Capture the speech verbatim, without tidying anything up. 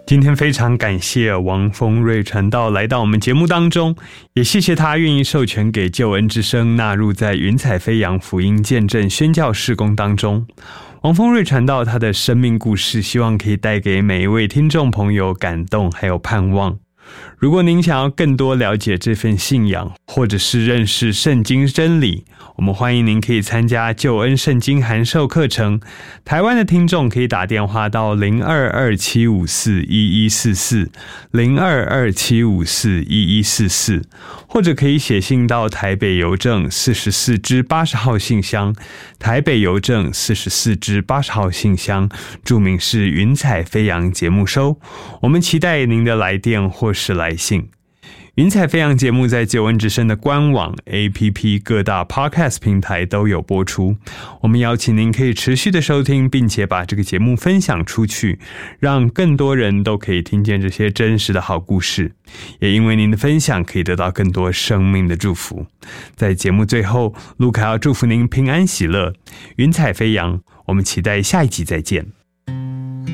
今天非常感谢王丰瑞传道来到我们节目当中，也谢谢他愿意授权给救恩之声纳入在云彩飞扬福音见证宣教事工当中。王丰瑞传道他的生命故事，希望可以带给每一位听众朋友感动还有盼望。如果您想要更多了解这份信仰，或者是认识圣经真理，我们欢迎您可以参加救恩圣经函授课程。台湾的听众可以打电话到零二二七五四一一四四 零二二七五四一一四四，或者可以写信到台北邮政四十四支八十号信箱，台北邮政四十四支八十号信箱，注明是云彩飞扬节目收。我们期待您的来电或是来信。云彩飞扬节目在救恩之声的官网、A P P 各大 Podcast 平台都有播出。我们邀请您可以持续的收听，并且把这个节目分享出去，让更多人都可以听见这些真实的好故事。也因为您的分享，可以得到更多生命的祝福。在节目最后，路卡要祝福您平安喜乐，云彩飞扬。我们期待下一集再见。